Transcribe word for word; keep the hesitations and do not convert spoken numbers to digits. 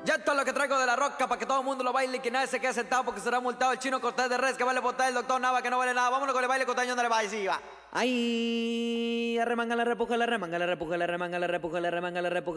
Ya esto es lo que traigo de la roca para que todo el mundo lo baile y que nadie se quede sentado porque será multado el chino Cortés de Res que vale botar el doctor Nava que no vale nada. Vámonos con el baile costeño de la va y sí, va. Ay, arremángale, repújale, arremángale, repújale, arremángale, repújale, arremángale, repújale.